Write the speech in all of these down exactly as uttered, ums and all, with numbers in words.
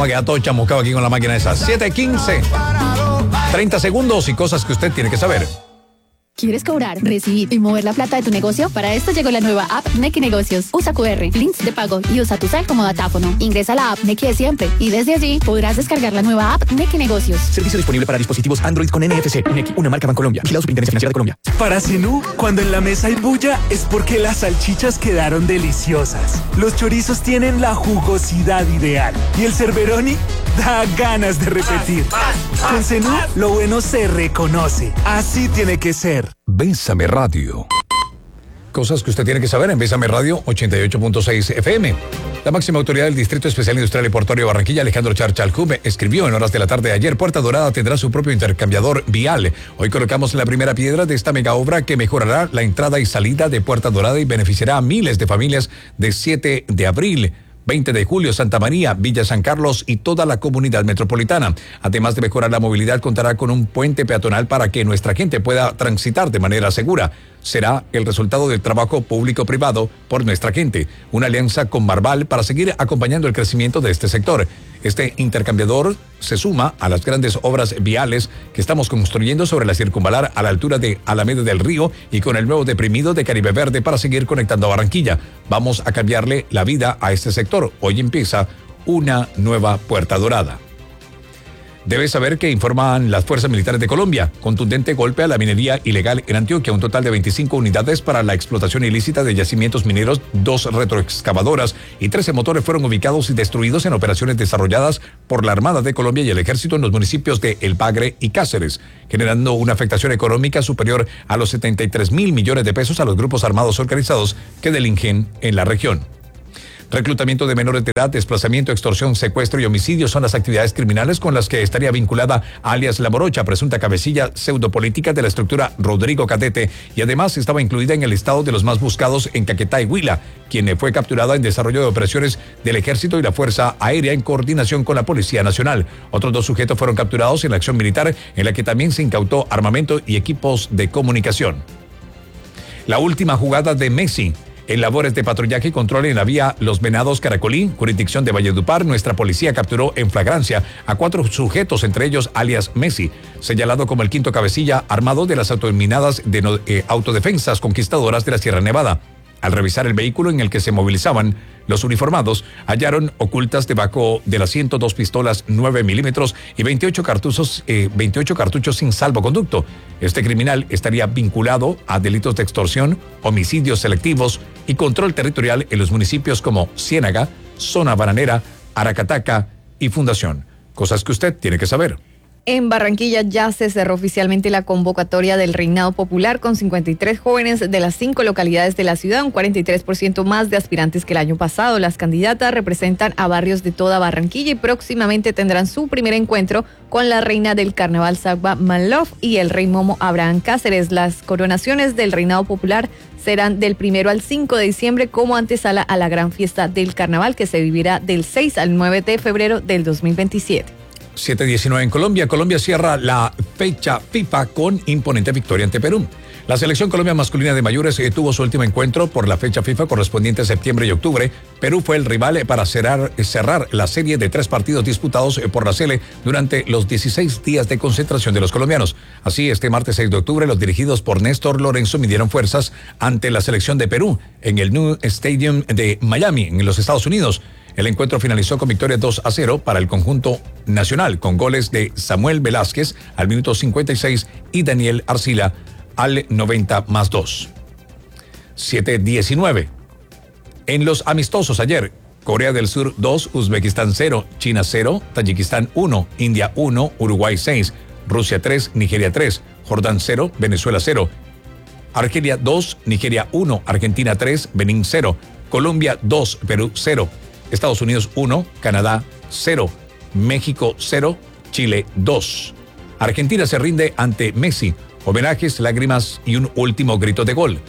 vamos a quedar todo chamuscado aquí con la máquina esa. siete quince. treinta segundos y cosas que usted tiene que saber. ¿Quieres cobrar, recibir y mover la plata de tu negocio? Para esto llegó la nueva app Nequi Negocios. Usa cu erre, links de pago y usa tu cel como datáfono. Ingresa a la app Nequi de siempre y desde allí podrás descargar la nueva app Nequi Negocios. Servicio disponible para dispositivos Android con N F C. Nequi, una marca Bancolombia. Vigilado Superintendencia Financiera de Colombia. Para Zenú, cuando en la mesa hay bulla, es porque las salchichas quedaron deliciosas. Los chorizos tienen la jugosidad ideal. Y el Cerberoni da ganas de repetir. Con Zenú, lo bueno se reconoce. Así tiene que ser. Bésame Radio. Cosas que usted tiene que saber en Bésame Radio ochenta y ocho punto seis F M. La máxima autoridad del Distrito Especial Industrial y Portuario de Barranquilla, Alejandro Charchalcube, escribió en horas de la tarde de ayer: Puerta Dorada tendrá su propio intercambiador vial. Hoy colocamos la primera piedra de esta mega obra que mejorará la entrada y salida de Puerta Dorada y beneficiará a miles de familias de siete de abril. veinte de julio, Santa María, Villa San Carlos y toda la comunidad metropolitana. Además de mejorar la movilidad, contará con un puente peatonal para que nuestra gente pueda transitar de manera segura. Será el resultado del trabajo público-privado por nuestra gente. Una alianza con Marval para seguir acompañando el crecimiento de este sector. Este intercambiador se suma a las grandes obras viales que estamos construyendo sobre la circunvalar a la altura de Alameda del Río y con el nuevo deprimido de Caribe Verde para seguir conectando a Barranquilla. Vamos a cambiarle la vida a este sector. Hoy empieza una nueva Puerta Dorada. Debes saber que informan las fuerzas militares de Colombia. Contundente golpe a la minería ilegal en Antioquia. Un total de veinticinco unidades para la explotación ilícita de yacimientos mineros, dos retroexcavadoras y trece motores fueron ubicados y destruidos en operaciones desarrolladas por la Armada de Colombia y el Ejército en los municipios de El Bagre y Cáceres, generando una afectación económica superior a los setenta y tres mil millones de pesos a los grupos armados organizados que delinquen en la región. Reclutamiento de menores de edad, desplazamiento, extorsión, secuestro y homicidio son las actividades criminales con las que estaría vinculada alias La Morocha, presunta cabecilla pseudopolítica de la estructura Rodrigo Cadete, y además estaba incluida en el listado de los más buscados en Caquetá y Huila, quien fue capturada en desarrollo de operaciones del Ejército y la Fuerza Aérea en coordinación con la Policía Nacional. Otros dos sujetos fueron capturados en la acción militar, en la que también se incautó armamento y equipos de comunicación. La última jugada de Messi. En labores de patrullaje y control en la vía Los Venados Caracolí, jurisdicción de Valledupar, nuestra policía capturó en flagrancia a cuatro sujetos, entre ellos alias Messi, señalado como el quinto cabecilla armado de las autodenominadas de no, eh, autodefensas conquistadoras de la Sierra Nevada. Al revisar el vehículo en el que se movilizaban, los uniformados hallaron ocultas debajo de las ciento dos pistolas nueve milímetros y veintiocho cartuchos, eh, veintiocho cartuchos sin salvoconducto. Este criminal estaría vinculado a delitos de extorsión, homicidios selectivos y control territorial en los municipios como Ciénaga, Zona Bananera, Aracataca y Fundación. Cosas que usted tiene que saber. En Barranquilla ya se cerró oficialmente la convocatoria del Reinado Popular con cincuenta y tres jóvenes de las cinco localidades de la ciudad, un cuarenta y tres por ciento más de aspirantes que el año pasado. Las candidatas representan a barrios de toda Barranquilla y próximamente tendrán su primer encuentro con la reina del carnaval Sagba Manlov y el rey Momo Abraham Cáceres. Las coronaciones del Reinado Popular serán del primero al cinco de diciembre como antesala a la gran fiesta del carnaval que se vivirá del seis al nueve de febrero del dos mil veintisiete. siete diecinueve en Colombia. Colombia cierra la fecha FIFA con imponente victoria ante Perú. La selección Colombia masculina de mayores eh, tuvo su último encuentro por la fecha FIFA correspondiente a septiembre y octubre. Perú fue el rival eh, para cerrar, eh, cerrar la serie de tres partidos disputados eh, por la Sele durante los dieciséis días de concentración de los colombianos. Así, este martes seis de octubre, los dirigidos por Néstor Lorenzo midieron fuerzas ante la selección de Perú en el New Stadium de Miami, en los Estados Unidos. El encuentro finalizó con victoria dos a cero para el conjunto nacional, con goles de Samuel Velázquez al minuto cincuenta y seis y Daniel Arcila al noventa más dos. siete diecinueve. En los amistosos ayer, Corea del Sur dos, Uzbekistán cero, China cero, Tayikistán uno, India uno, Uruguay seis, Rusia tres, Nigeria tres, Jordán cero, Venezuela cero, Argelia dos, Nigeria uno, Argentina tres, Benín cero, Colombia dos, Perú cero, Estados Unidos uno, Canadá cero, México cero, Chile dos. Argentina se rinde ante Messi. Homenajes, lágrimas y un último grito de gol.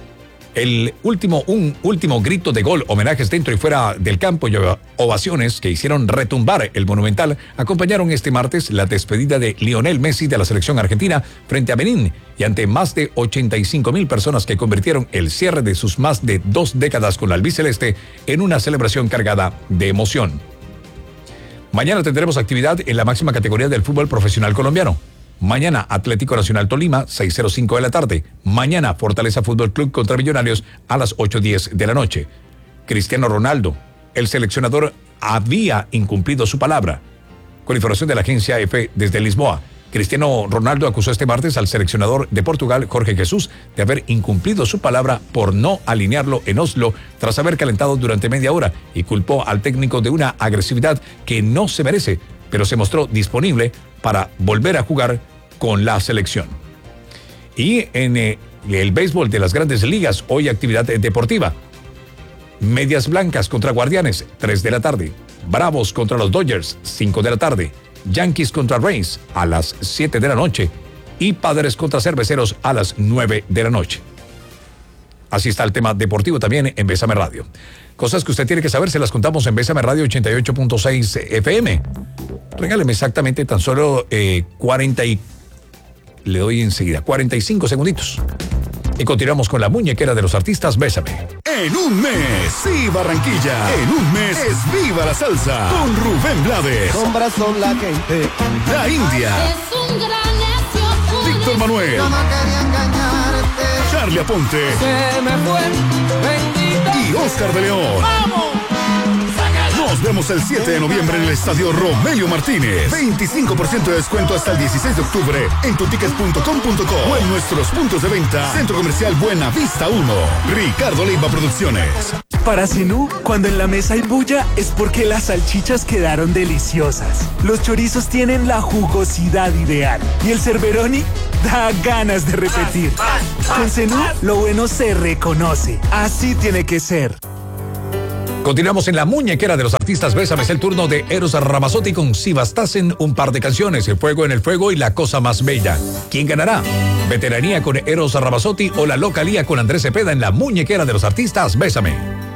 El último, un último grito de gol, homenajes dentro y fuera del campo y ovaciones que hicieron retumbar el Monumental acompañaron este martes la despedida de Lionel Messi de la selección argentina frente a Benín y ante más de ochenta y cinco mil personas que convirtieron el cierre de sus más de dos décadas con la albiceleste en una celebración cargada de emoción. Mañana tendremos actividad en la máxima categoría del fútbol profesional colombiano. Mañana Atlético Nacional Tolima, seis cero cinco de la tarde. Mañana Fortaleza Fútbol Club contra Millonarios a las ocho diez de la noche. Cristiano Ronaldo, el seleccionador había incumplido su palabra. Con información de la agencia EFE desde Lisboa, Cristiano Ronaldo acusó este martes al seleccionador de Portugal, Jorge Jesús, de haber incumplido su palabra por no alinearlo en Oslo tras haber calentado durante media hora y culpó al técnico de una agresividad que no se merece, pero se mostró disponible para volver a jugar con la selección. Y en eh, el béisbol de las grandes ligas, hoy actividad deportiva. Medias Blancas contra Guardianes, tres de la tarde. Bravos contra los Dodgers, cinco de la tarde. Yankees contra Rays, a las siete de la noche. Y Padres contra Cerveceros, a las nueve de la noche. Así está el tema deportivo también en Bésame Radio. Cosas que usted tiene que saber, se las contamos en Bésame Radio ochenta y ocho punto seis F M. Regáleme exactamente tan solo eh, cuarenta y... Le doy enseguida, cuarenta y cinco segunditos. Y continuamos con la muñequera de los artistas, Bésame. En un mes, sí Barranquilla. En un mes es Viva la Salsa con Rubén Blades. Sombras son la gente. La India. Es un gran necio. Víctor Manuel. Yo no quería engañarte. Charlie Aponte. Se me fue, bendito. Y Oscar de León. ¡Vamos! Nos vemos el siete de noviembre en el estadio Romelio Martínez. veinticinco por ciento de descuento hasta el dieciséis de octubre en tutickets punto com punto co o en nuestros puntos de venta. Centro Comercial Buena Vista uno. Ricardo Leiva Producciones. Para Zenú, cuando en la mesa hay bulla, es porque las salchichas quedaron deliciosas. Los chorizos tienen la jugosidad ideal. Y el Cerberoni da ganas de repetir. Con Zenú, lo bueno se reconoce. Así tiene que ser. Continuamos en la muñequera de los artistas, Bésame. Es el turno de Eros Ramazzotti con Si Bastasen, un par de canciones, El Fuego en el Fuego y La Cosa Más Bella. ¿Quién ganará? ¿Veteranía con Eros Ramazzotti o la localía con Andrés Cepeda en la muñequera de los artistas, Bésame?